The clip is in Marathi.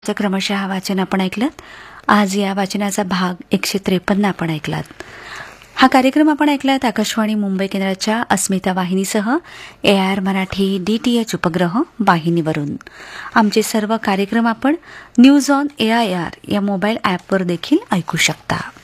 क्रमशः वाचन आपण ऐकलं. आज या वाचनाचा भाग 153 आपण ऐकलात. हा कार्यक्रम आपण ऐकलात आकाशवाणी मुंबई केंद्राच्या अस्मिता वाहिनीसह AIR मराठी DTH उपग्रह वाहिनीवरून. आमचे सर्व कार्यक्रम आपण न्यूज ऑन AIR या मोबाईल ॲपवर देखील ऐकू शकता.